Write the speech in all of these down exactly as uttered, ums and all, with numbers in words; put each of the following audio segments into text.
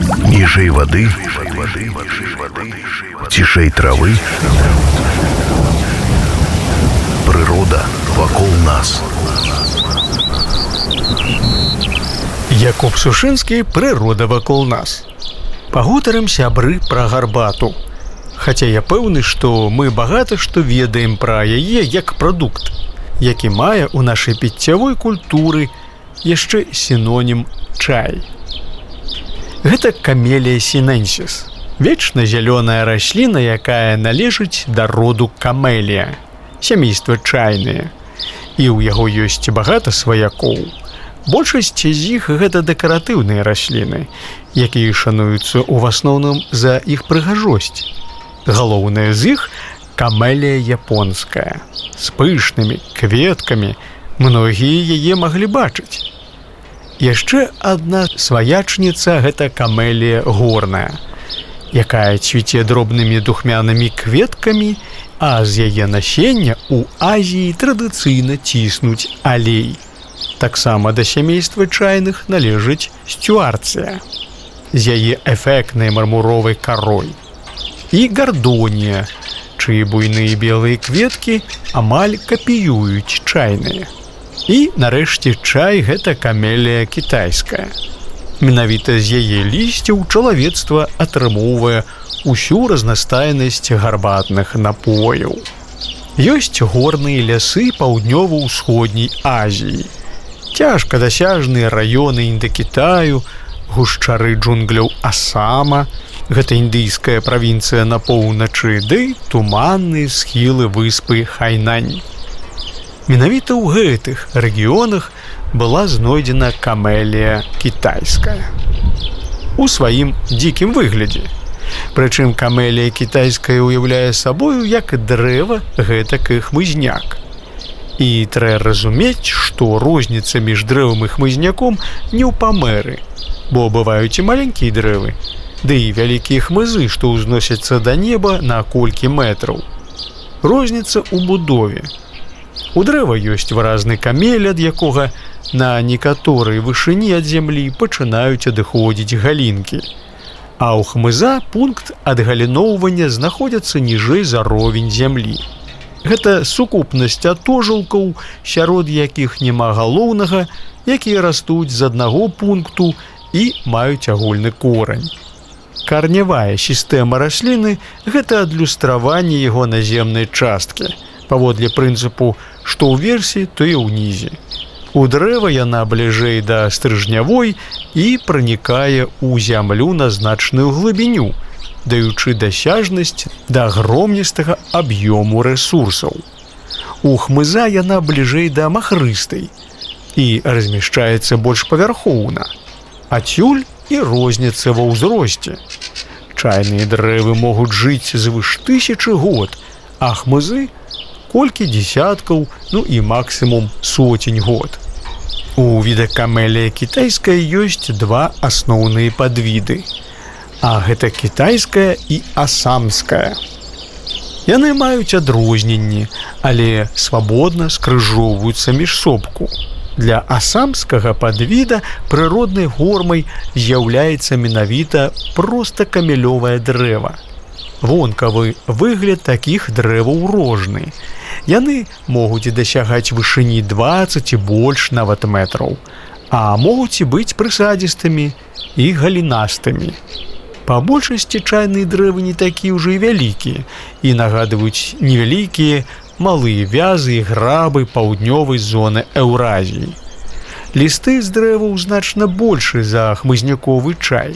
Ніжэй вады, цішэй травы. Прырода вакол нас. Якуб Сушынскі, прырода вакол нас. Пагутарым, сябры, пра гарбату. Хаця я пэўны, што мы багата што ведаем пра яе як прадукт, які мае ў нашай піццявой культуры яшчэ сінонім чай. Гэта камелія сіненсіс, вечна зялёная расліна, якая належыць да роду камелія, сямейства чайныя, і ў яго ёсць багата сваякоў. Большасць з іх гэта дэкаратыўныя расліны, якія шануюцца ў асноўным за іх прыгажосць. Галоўнае з іх камелія японская, з пышнымі кветкамі, многія яе маглі бачыць. Яшчэ адна сваячніца гэта камелія горная, якая цвіце дробнымі духмянымі кветкамі, а з яе насення ў Азіі традыцыйна ціснуць алей. Таксама да сямейства чайных належыць сцюарцыя з яе эфектнай мармуровай карой. І гардонія, чыі буйныя белыя кветкі амаль капіююць чайныя. І, нарэшце, чай гэта камелія кітайская. Менавіта з яе лісцяў чалавецтва атрымоўвае усю разнастайнасць гарбатных напояў. Ёсць горныя лясы паўднёва-ўсходняй Азіі, цяжка дасяжныя раёны Індакітаю, гушчары джунгляў Асама, гэта індыйская правінцыя на поўначы, ды туманныя схілы выспы Хайнань. Менавіта ў гэтых рэгіёнах была знойдзена камелія кітайская у сваім дзікім выглядзе. Прычым камелія кітайская ўяўляе сабою як дрэва, гэтак і хмызняк. І трэба разумець, што розніца між дрэвам і хмызняком не ў памеры, бо бываюць і маленькія дрэвы, ды і вялікія хмызы, што ўзносяцца да неба на колькі метраў. Розніца ў будове. У дрэва ёсць выразны камель, ад якога на некаторай вышыні ад зямлі пачынаюць адыходзіць галінкі, а ў хмыза пункт адгаліноўвання знаходзіцца ніжэй за ровень зямлі. Гэта сукупнасць атожылкаў, сярод якіх няма галоўнага, якія растуць з аднаго пункту і маюць агульны корань. Карнявая сістэма расліны – гэта адлюстраванне яго наземнай часткі, паводле прынцыпу, што ўверсе, то і ўнізе. У дрэва яна бліжэй да стрыжнявой і пранікае ў зямлю на значную глыбіню, даючы дасяжнасць да агромністага аб'ёму рэсурсаў. У хмыза яна бліжэй да махрыстай і размяшчаецца больш павярхоўна. Адсюль і розніца ва ўзросце. Чайныя дрэвы могуць жыць звыш тысячы год, а хмызы колькі дзесяткаў, ну і максімум соцень год. У віда камелія кітайская ёсць два асноўныя падвіды. А гэта кітайская і асамская. Яны маюць адрозненні, але свабодна скрыжоўваюцца між собку. Для асамскага падвіда прыроднай гормай з'яўляецца менавіта проста камелёвае дрэва. Вонкавы выгляд такіх дрэваў розны. Яны могуць дасягаць вышыні дваццаць і больш нават метраў, а могуць і быць прысадзістымі і галінастымі. Па большасці чайныя дрэвы не такія ўжо і вялікія і нагадваюць невялікія малыя вязы і грабы паўднёвай зоны Еўразіі. Лісты з дрэваў значна большы за хмызняковы чай.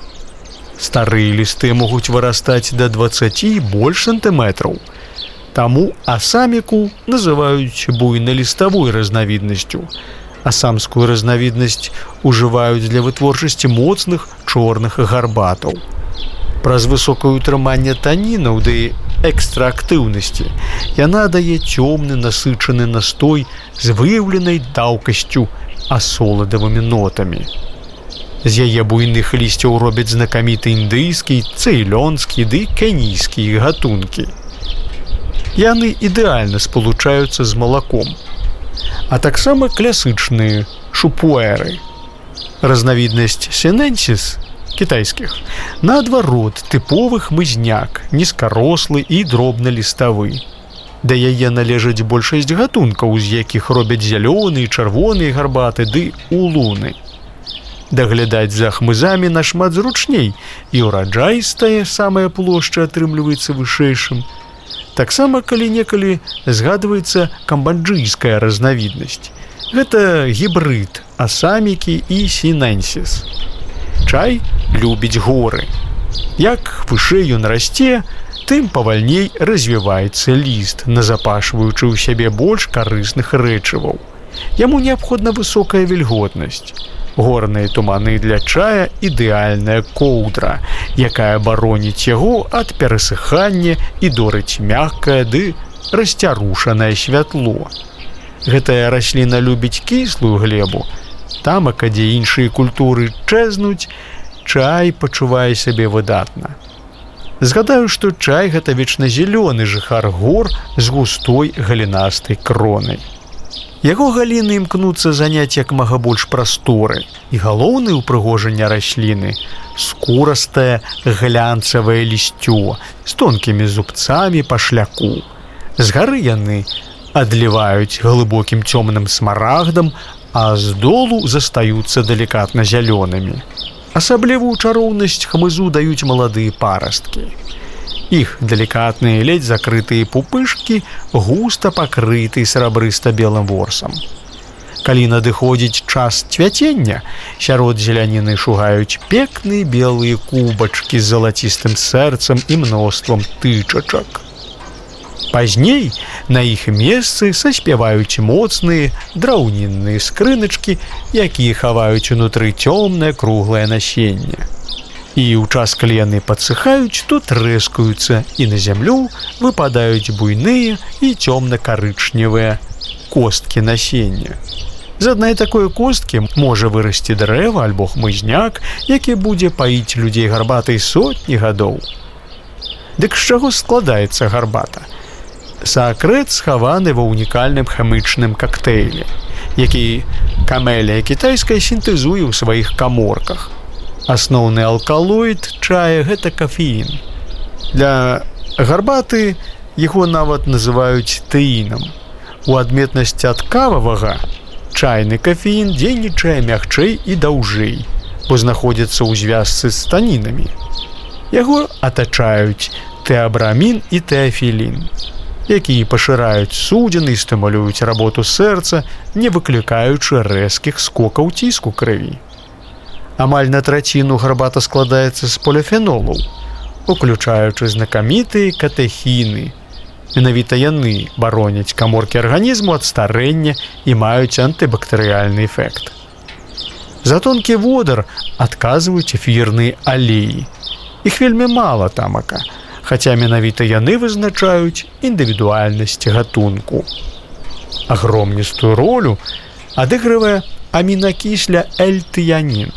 Старыя лісты могуць вырастаць да дваццаці і больш сантыметраў. Таму асаміку называюць буйноліставой разнавіднасцю. Асамскую разнавіднасць ужываюць для вытворчасці моцных чорных гарбатаў. Праз высокае ўтрыманне танінаў ды экстраактыўнасці яна дае цёмны насычаны настой з выяўленай даўкасцю асоладавымі нотамі. З яе буйных лісцяў робяць знакаміты індыйскі, цэйлонскі ды кенійскія гатункі. Яны ідэальна спалучаюцца з малаком. А таксама класычныя шупуэры. Разнавіднасць сіненсіс кітайскіх, наадварот, тыповы хмызняк, нізкарослы і дробналіставы. Да яе належаць большасць гатункаў, з якіх робяць зялёныя, чырвоныя гарбаты ды улуны. Даглядаць за хмызамі нашмат зручней, і ўраджай з тае самая плошча атрымліваецца вышэйшым. Таксама калі-некалі згадваецца камбаджыйская разнавіднасць. Гэта гібрид асамікі і сінэнсіс. Чай любіць горы. Як вышэй ён расце, тым павальней развіваецца ліст, назапашваючы ў сябе больш карысных рэчываў. Яму неабходна высокая вільготнасць. Горныя туманы для чая – ідэальная коўдра, якая бароніць яго ад перасыхання і дорыць мяккае ды расцярушанае святло. Гэтая расліна любіць кіслую глебу. Тамака, дзе іншыя культуры чэзнуць, чай пачувае сябе выдатна. Згадаю, што чай – гэта вечназялёны жыхар гор з густой галінастай кронай. Яго галіны імкнуцца заняць як мага больш прасторы, і галоўнае ўпрыгожанне расліны – скурастае глянцавае лісцё з тонкімі зубцамі па шляку. Згары яны адліваюць глыбокім цёмным смарагдам, а з долу застаюцца далікатна зялёнымі. Асаблівую чароўнасць хмызу даюць маладыя парасткі. Іх далікатныя, ледзь закрытыя пупышкі густа пакрыты срабрыста-белым ворсам. Калі надыходзіць час цвяцення, сярод зеляніны шугаюць пекныя белыя кубачкі з залацістым сэрцам і мноствам тычачак. Пазней на іх месцы саспяваюць моцныя драўнінныя скрыначкі, якія хаваюць унутры цёмнае круглае насенне. І ў час, калі яны падсыхаюць, то трэскаюцца, і на зямлю выпадаюць буйныя і цёмна-карычневыя косткі насення. З адной такой косткі можа вырасці дрэва альбо хмызняк, які будзе паіць людзей гарбатай сотні гадоў. Дык з чаго складаецца гарбата? Сакрэт схаваны ва ўнікальным хімічным кактэйлі, які камелія кітайская сінтэзуе ў сваіх каморках. Асноўны алкалоід чая – гэта кафеін. Для гарбаты яго нават называюць тэінам. У адметнасць ад кававага чайны кафеін дзейнічае мякчэй і даўжэй, бо знаходзіцца ў звязцы з танінамі. Яго атачаюць тэабрамін і тэафілін, якія пашыраюць судзіны і стымулююць работу сэрца, не выклікаючы рэзкіх скокаў ціску крыві. Амаль на траціну гарбата складаецца з поліфенолаў, уключаючы знакамітыя катэхіны. Менавіта яны бароняць каморкі арганізму ад старэння і маюць антыбактэрыяльны эфект. За тонкі водар адказваюць эфірныя алеі. Іх вельмі мала тамака, хаця менавіта яны вызначаюць індывідуальнасць гатунку. Агромністую ролю адыгрывае амінакісля L-тыянін.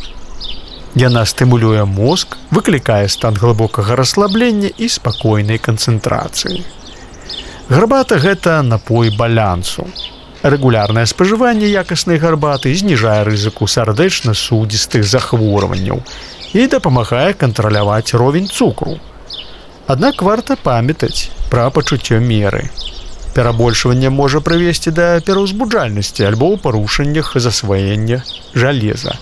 Яна стымулюе мозг, выклікае стан глыбокага расслаблення і спакойнай канцэнтрацыі. Гарбата – гэта напой балансу. Рэгулярнае спажыванне якаснай гарбаты зніжае рызыку сардэчна-судзістых захворванняў і дапамагае кантраляваць ровень цукру. Аднак варта памятаць пра пачуццё меры. Перабольшванне можа прывесці да пераўзбуджальнасці альбо ў парушэннях засваення жалеза.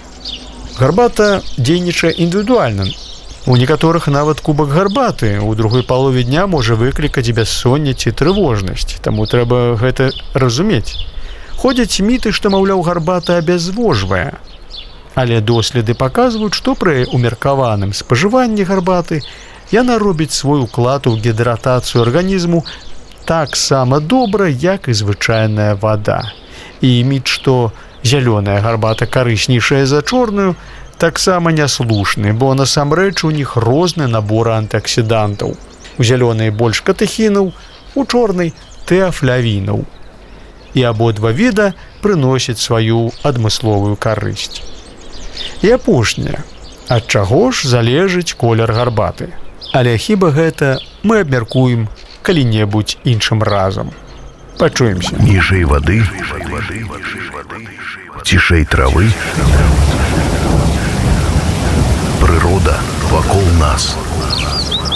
Гарбата дзейнічае індывідуальна. У некаторых нават кубак гарбаты ў другой палове дня можа выклікаць бяссонне ці трывожнасць, таму трэба гэта разумець. Ходзяць міты, што, маўляў, гарбата абязвожвае. Але доследы паказваюць, што пры умеркаваным спажыванні гарбаты яна робіць свой уклад у гідратацыю арганізму таксама добра, як і звычайная вада. І міт, што зялёная гарбата карыснейшая за чорную, таксама няслушны, бо насамрэч у них розны набор антыаксідантаў. У зялёнай больш катэхінаў, у чорнай тэафлявінаў. І абодва віда прыносяць сваю адмысловую карысць. І апошняе. Ад чаго ж залежыць колер гарбаты? Але хіба гэта мы абмяркуем калі-небудзь іншым разам. Пачуемся. Ніжэй вады, цішэй травы, Прырода вакол нас.